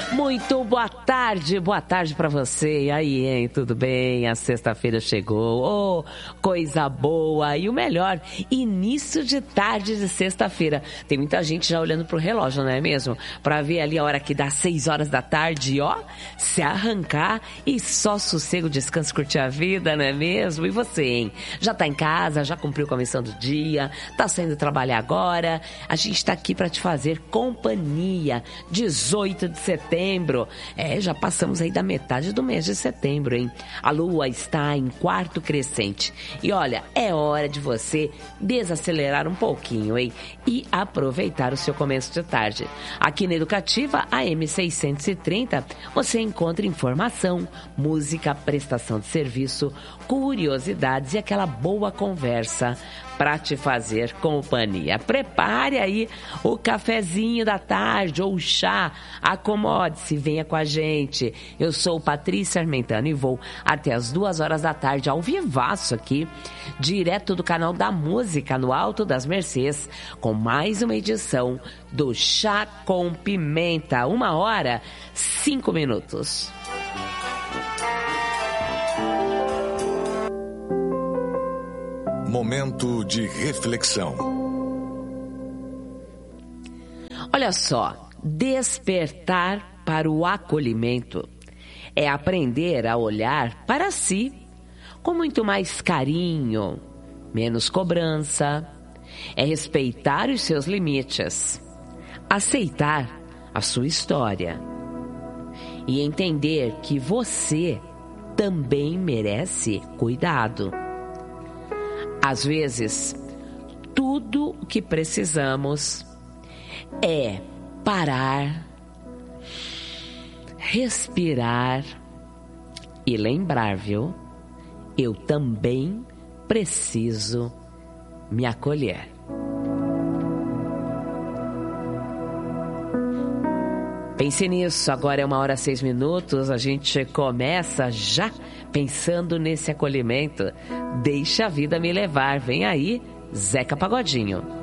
Muito boa tarde pra você. E aí, hein? Tudo bem? A sexta-feira chegou. Oh, coisa boa. E o melhor, início de tarde de sexta-feira. Tem muita gente já olhando pro relógio, não é mesmo? Pra ver ali a hora que dá 6 horas da tarde, ó, se arrancar e só sossego, descanso, curtir a vida, não é mesmo? E você, hein? Já tá em casa, já cumpriu com a missão do dia, tá saindo trabalhar agora. A gente tá aqui pra te fazer companhia. 18 de setembro. Já passamos aí da metade do mês de setembro, hein? A lua está em quarto crescente. E olha, é hora de você desacelerar um pouquinho, hein? E aproveitar o seu começo de tarde. Aqui na Educativa, a M630, você encontra informação, música, prestação de serviço, curiosidades e aquela boa conversa para te fazer companhia. Prepare aí o cafezinho da tarde ou o chá. Acomode-se, venha com a gente. Eu sou Patrícia Armentano e vou até as 2 horas da tarde ao vivaço aqui, direto do canal da Música no Alto das Mercês, com mais uma edição do Chá com Pimenta. 1h, 5 minutos. Momento de reflexão. Olha só, despertar para o acolhimento é aprender a olhar para si com muito mais carinho, menos cobrança, é respeitar os seus limites, aceitar a sua história e entender que você também merece cuidado. Às vezes, tudo o que precisamos é parar, respirar e lembrar, viu? Eu também preciso me acolher. Pense nisso, agora é 1h, 6 minutos, a gente começa já pensando nesse acolhimento. Deixa a vida me levar, vem aí, Zeca Pagodinho.